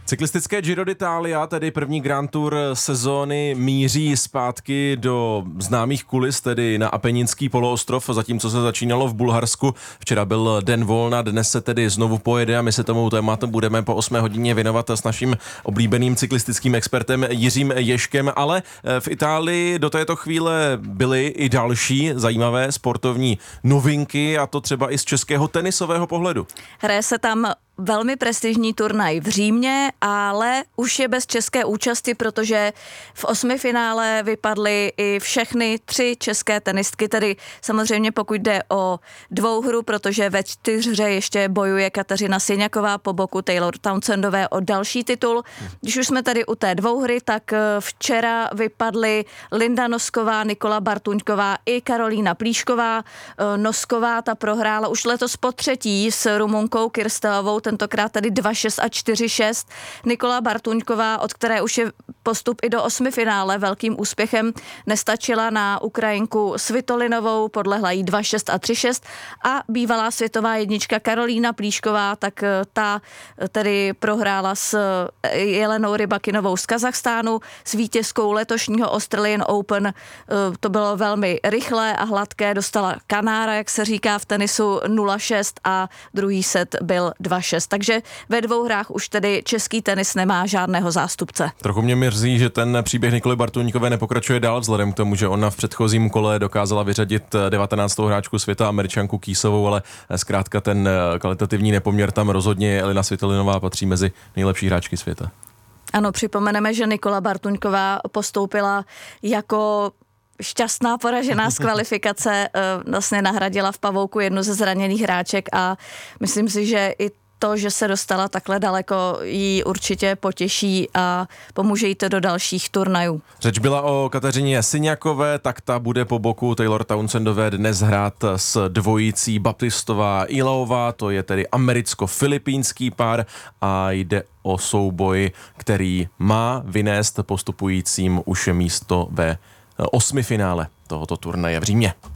Cyklistické Giro d'Italia, tedy první Grand Tour sezóny, míří zpátky do známých kulis, tedy na Apeninský poloostrov, zatímco se začínalo v Bulharsku. Včera byl den volna, dnes se tedy znovu pojede a my se tomu tématu budeme po 8 hodině věnovat s naším oblíbeným cyklistickým expertem Jiřím Ježkem, ale v Itálii do této chvíle byly i další zajímavé sportovní novinky, a to třeba i z českého tenisového pohledu. Hraje se tam velmi prestižní turnaj v Římě, ale už je bez české účasti, protože v 8. finále vypadly i všechny 3 české tenistky, tedy samozřejmě pokud jde o dvouhru, protože ve 4 ještě bojuje Kateřina Siniaková po boku Taylor Townsendové o další titul. Když už jsme tady u té dvouhry, tak včera vypadly Linda Nosková, Nikola Bartuňková i Karolína Plíšková. Nosková ta prohrála už letos po 3. s Rumunkou Kirstelovou, tentokrát tady 2-6 a 4-6. Nikola Bartuňková, od které už je postup i do 8. finále, velkým úspěchem, nestačila na Ukrajinku Svitolinovou, podlehla jí 2-6 a 3-6 a bývalá světová jednička Karolína Plíšková, tak ta tedy prohrála s Jelenou Rybakinovou z Kazachstánu, s vítězkou letošního Australian Open. To bylo velmi rychlé a hladké, dostala kanára, jak se říká v tenisu, 0-6 a druhý set byl 2-6. Takže ve 2 hrách už tedy český tenis nemá žádného zástupce. Trochu mě mrzí, že ten příběh Nikoly Bartuňkové nepokračuje dál vzhledem k tomu, že ona v předchozím kole dokázala vyřadit 19. hráčku světa, Američanku Kýsovou, ale zkrátka ten kvalitativní nepoměr tam rozhodně je. Elina Svitolinová patří mezi nejlepší hráčky světa. Ano, připomeneme, že Nikola Bartuňková postoupila jako šťastná poražená z kvalifikace, vlastně nahradila v pavouku jednu ze zraněných hráček a myslím si, že i to, že se dostala takhle daleko, jí určitě potěší a pomůže jí to do dalších turnajů. Řeč byla o Kateřině Siniakové, tak ta bude po boku Taylor Townsendové dnes hrát s dvojicí Baptistová-Ilaová, to je tedy americko-filipínský pár a jde o souboj, který má vynést postupujícím už místo ve 8. finále tohoto turnaje v Římě.